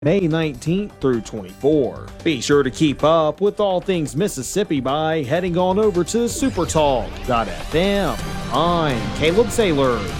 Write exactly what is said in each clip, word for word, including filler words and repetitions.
May nineteenth through twenty-fourth. Be sure to keep up with all things Mississippi by heading on over to supertalk dot f m. I'm Caleb Sailors.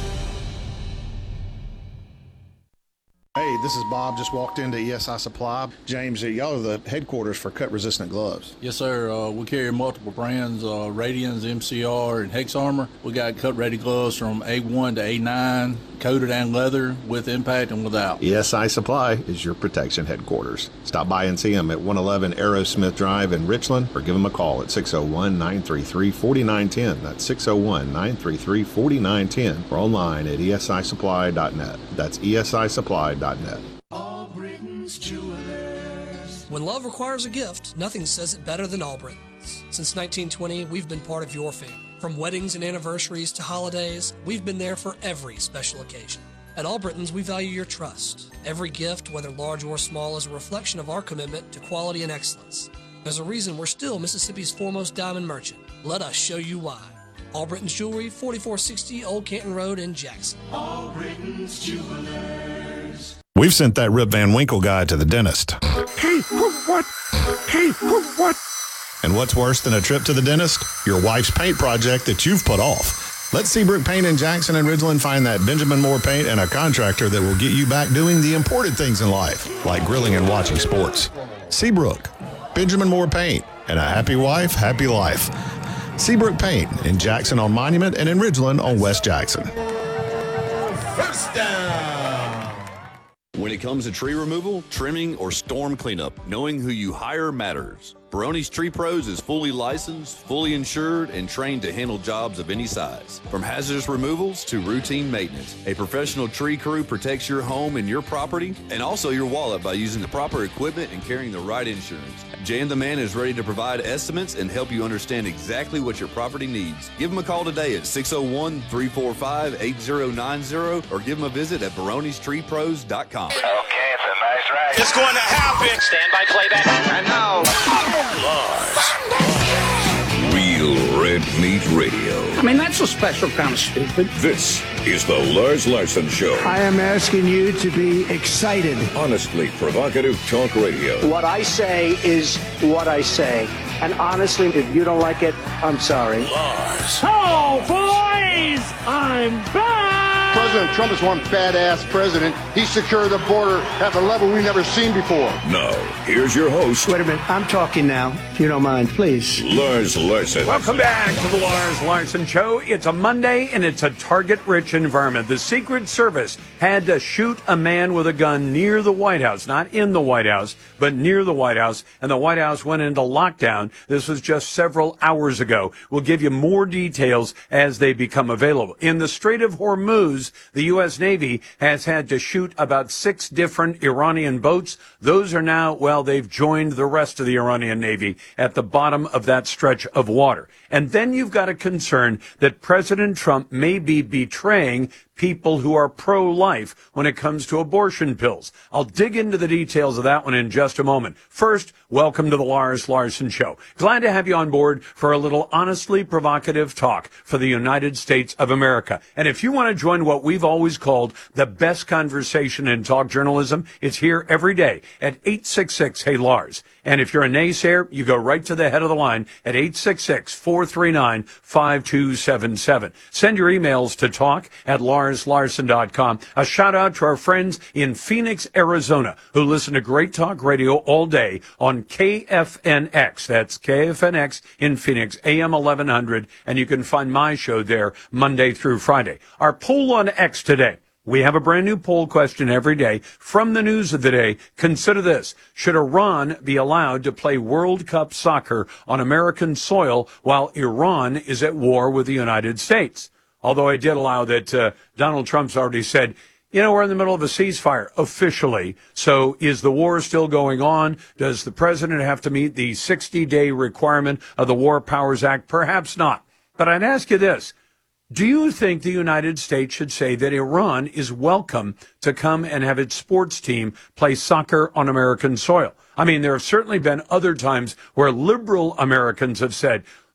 Hey, this is Bob. Just walked into E S I Supply. James, y'all are the headquarters for cut-resistant gloves. Yes, sir. Uh, we carry multiple brands, uh, Radians, M C R, and Hex Armor. We got cut-ready gloves from A one to A nine, coated and leather, with impact and without. E S I Supply is your protection headquarters. Stop by and see them at one eleven Aerosmith Drive in Richland, or give them a call at six oh one, nine three three, four nine one oh. That's six oh one, nine three three, four nine one oh, or online at E S I supply dot net. That's E S I supply dot net. Albritton's Jewelers. When love requires a gift, nothing says it better than Albritton's. Since nineteen twenty, we've been part of your family. From weddings and anniversaries to holidays, we've been there for every special occasion. At Albritton's, we value your trust. Every gift, whether large or small, is a reflection of our commitment to quality and excellence. There's a reason we're still Mississippi's foremost diamond merchant. Let us show you why. Albritton's Jewelry, forty-four sixty Old Canton Road in Jackson. Albritton's Jewelers. We've sent that Rip Van Winkle guy to the dentist. Hey, what? Hey, what? And what's worse than a trip to the dentist? Your wife's paint project that you've put off. Let Seabrook Paint in Jackson and Ridgeland find that Benjamin Moore Paint and a contractor that will get you back doing the important things in life, like grilling and watching sports. Seabrook, Benjamin Moore Paint, and a happy wife, happy life. Seabrook Paint in Jackson on Monument and in Ridgeland on West Jackson. First down. When it comes to tree removal, trimming, or storm cleanup, knowing who you hire matters. Barone's Tree Pros is fully licensed, fully insured, and trained to handle jobs of any size. From hazardous removals to routine maintenance, a professional tree crew protects your home and your property, and also your wallet by using the proper equipment and carrying the right insurance. Jan the Man is ready to provide estimates and help you understand exactly what your property needs. Give him a call today at six oh one, three four five, eight oh nine oh or give him a visit at barones tree pros dot com. Okay, it's a nice ride. It's going to happen. Stand by playback. And now, Lars. Real Red Meat Radio. I mean, that's a special kind of stupid. This is the Lars Larson Show. I am asking you to be excited. Honestly provocative talk radio. What I say is what I say. And honestly, if you don't like it, I'm sorry. Lars. Oh, boys! I'm back! President Trump is one badass president. He secured the border at a level we've never seen before. Now, here's your host. Wait a minute. I'm talking now, if you don't mind, please. Lars Larson. Welcome back to the Lars Larson Show. It's a Monday, and it's a target-rich environment. The Secret Service had to shoot a man with a gun near the White House. Not in the White House, but near the White House. And the White House went into lockdown. This was just several hours ago. We'll give you more details as they become available. In the Strait of Hormuz, the U S Navy has had to shoot about six different Iranian boats. Those are now, well, they've joined the rest of the Iranian Navy at the bottom of that stretch of water. And then you've got a concern that President Trump may be betraying people who are pro-life when it comes to abortion pills. I'll dig into the details of that one in just a moment. First, welcome to the Lars Larson Show. Glad to have you on board for a little honestly provocative talk for the United States of America. And if you want to join what we've always called the best conversation in talk journalism, it's here every day at eight six six, hey Lars. And if you're a naysayer, you go right to the head of the line at eight six six, four three nine, five two seven seven. Send your emails to talk at lars larson dot com. A shout out to our friends in Phoenix, Arizona, who listen to Great Talk Radio all day on K F N X. That's K F N X in Phoenix, A M eleven hundred. And you can find my show there Monday through Friday. Our poll on X today. We have a brand new poll question every day from the news of the day. Consider this. Should Iran be allowed to play World Cup soccer on American soil while Iran is at war with the United States? Although I did allow that uh, Donald Trump's already said, you know, we're in the middle of a ceasefire officially. So is the war still going on? Does the president have to meet the sixty-day requirement of the War Powers Act? Perhaps not. But I'd ask you this. Do you think the United States should say that Iran is welcome to come and have its sports team play soccer on American soil? I mean, there have certainly been other times where liberal Americans have said,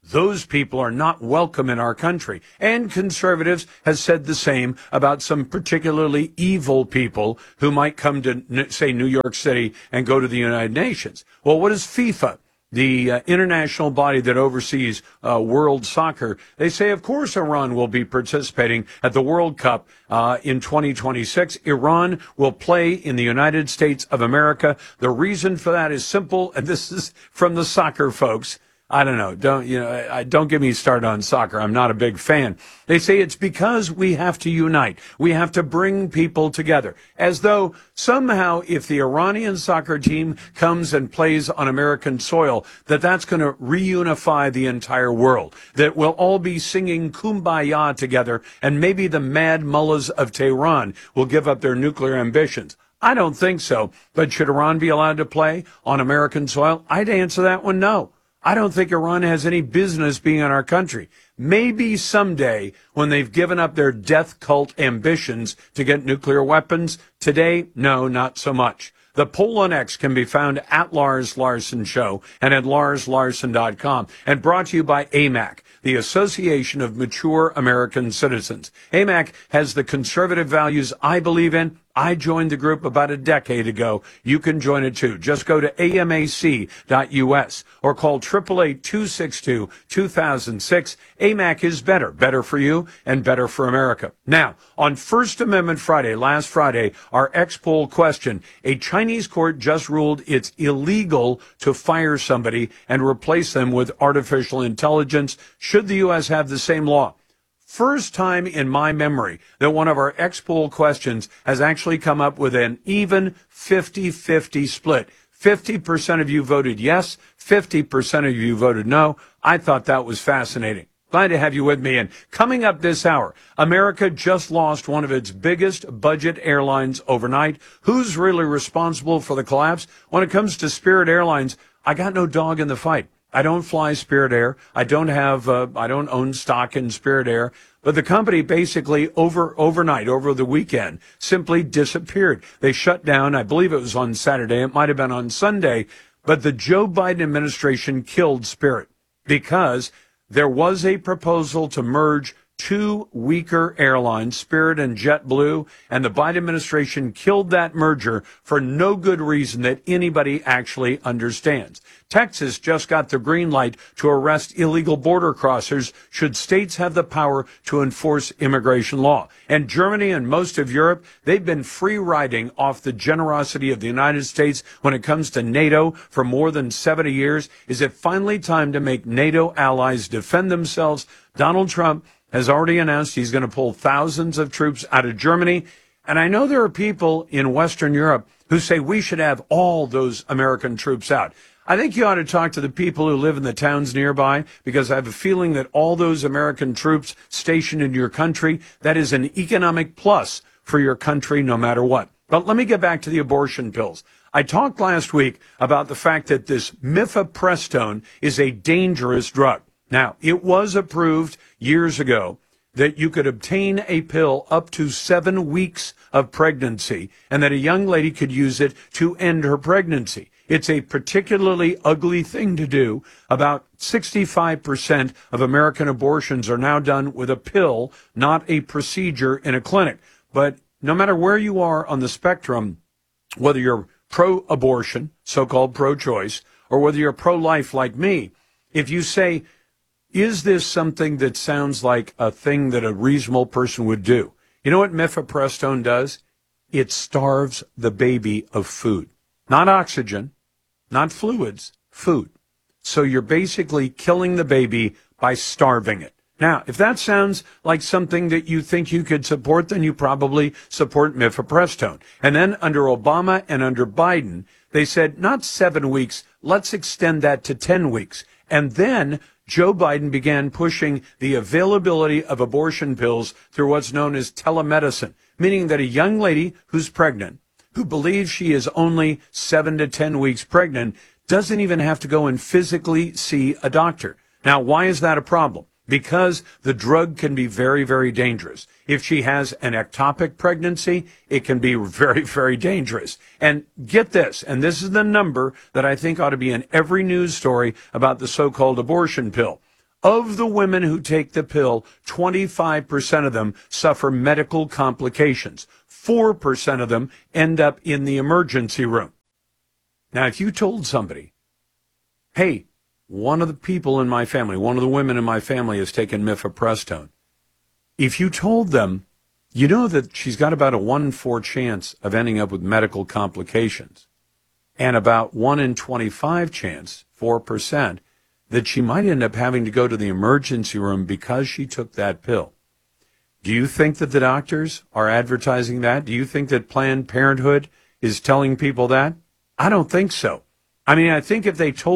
Those people are not welcome in our country. And conservatives has said the same about some particularly evil people who might come to, say, New York City and go to the United Nations. Well, what is FIFA? The uh, international body that oversees uh, world soccer, they say, of course, Iran will be participating at the World Cup uh, in twenty twenty-six. Iran will play in the United States of America. The reason for that is simple, and this is from the soccer folks. I don't know. Don't, you know, I, don't get me started on soccer. I'm not a big fan. They say it's because we have to unite. We have to bring people together. As though somehow if the Iranian soccer team comes and plays on American soil, that that's going to reunify the entire world. That we'll all be singing Kumbaya together, and maybe the mad mullahs of Tehran will give up their nuclear ambitions. I don't think so. But should Iran be allowed to play on American soil? I'd answer that one no. I don't think Iran has any business being in our country. Maybe someday when they've given up their death cult ambitions to get nuclear weapons. Today, no, not so much. The poll on X can be found at Lars Larson Show and at lars larson dot com, and brought to you by A M A C, the Association of Mature American Citizens. A M A C has the conservative values I believe in. I joined the group about a decade ago. You can join it too. Just go to A M A C dot U S or call eight eight eight, two six two, two thousand six. A M A C is better. Better for you and better for America. Now, on First Amendment Friday, last Friday, our X-Poll question, a Chinese court just ruled it's illegal to fire somebody and replace them with artificial intelligence. Should the U S have the same law? First time in my memory that one of our X-Poll questions has actually come up with an even fifty-fifty split. fifty percent of you voted yes, fifty percent of you voted no. I thought that was fascinating. Glad to have you with me. And coming up this hour, America just lost one of its biggest budget airlines overnight. Who's really responsible for the collapse? When it comes to Spirit Airlines, I got no dog in the fight. I don't fly Spirit Air. I don't have, uh, I don't own stock in Spirit Air. But the company basically over, overnight, over the weekend, simply disappeared. They shut down. I believe it was on Saturday. It might have been on Sunday. But the Joe Biden administration killed Spirit because there was a proposal to merge two weaker airlines, Spirit and JetBlue, and the Biden administration killed that merger for no good reason that anybody actually understands. Texas just got the green light to arrest illegal border crossers should states have the power to enforce immigration law. And Germany and most of Europe, they've been free riding off the generosity of the United States when it comes to NATO for more than seventy years. Is it finally time to make NATO allies defend themselves? Donald Trump has already announced he's going to pull thousands of troops out of Germany. And I know there are people in Western Europe who say we should have all those American troops out. I think you ought to talk to the people who live in the towns nearby, because I have a feeling that all those American troops stationed in your country, that is an economic plus for your country no matter what. But let me get back to the abortion pills. I talked last week about the fact that this mifepristone is a dangerous drug. Now, it was approved years ago that you could obtain a pill up to seven weeks of pregnancy and that a young lady could use it to end her pregnancy. It's a particularly ugly thing to do. About sixty-five percent of American abortions are now done with a pill, not a procedure in a clinic. But no matter where you are on the spectrum, whether you're pro-abortion, so-called pro-choice, or whether you're pro-life like me, if you say, is this something that sounds like a thing that a reasonable person would do? You know what mifepristone does? It starves the baby of food. Not oxygen, not fluids, food. So you're basically killing the baby by starving it. Now, if that sounds like something that you think you could support, then you probably support mifepristone. And then under Obama and under Biden, they said, not seven weeks, let's extend that to ten weeks. And then Joe Biden began pushing the availability of abortion pills through what's known as telemedicine, meaning that a young lady who's pregnant, who believes she is only seven to ten weeks pregnant, doesn't even have to go and physically see a doctor. Now, why is that a problem? Because the drug can be very, very dangerous. If she has an ectopic pregnancy, it can be very, very dangerous. And get this, and this is the number that I think ought to be in every news story about the so-called abortion pill. Of the women who take the pill, twenty-five percent of them suffer medical complications. four percent of them end up in the emergency room. Now, if you told somebody, hey, one of the people in my family, one of the women in my family has taken mifepristone, if you told them, you know that she's got about a one in four chance of ending up with medical complications and about one in twenty-five chance, four percent, that she might end up having to go to the emergency room because she took that pill. Do you think that the doctors are advertising that? Do you think that Planned Parenthood is telling people that? I don't think so. I mean, I think if they told